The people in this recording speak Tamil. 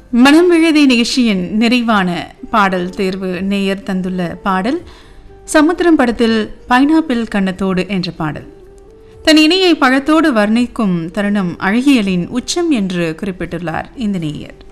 மனம் விழுதை நிகழ்ச்சியின் நிறைவான பாடல் தேர்வு நேயர் தந்துள்ள பாடல் சமுத்திரம் படத்தில் பைனாப்பிள் கண்ணத்தோடு என்ற பாடல். தன் இணையை பழத்தோடு வர்ணிக்கும் தருணம் அழகியலின் உச்சம் என்று குறிப்பிட்டுள்ளார் இந்த நேயர்.